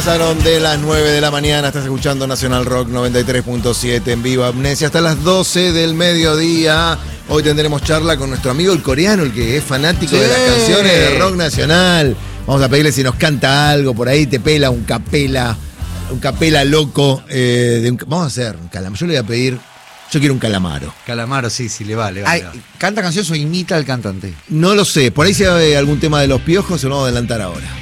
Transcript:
Pasaron de las 9 de la mañana, estás escuchando Nacional Rock 93.7 en vivo, Amnesia, hasta las 12 del mediodía. Hoy tendremos charla con nuestro amigo el coreano, el que es fanático de las canciones de rock nacional. Vamos a pedirle si nos canta algo por ahí, te pela un capela loco. Vamos a hacer un calamaro. Yo le voy a pedir, yo quiero un calamaro. Calamaro, sí, le va. ¿Canta canciones o imita al cantante? No lo sé, por ahí si hay algún tema de los Piojos, se lo vamos a adelantar ahora.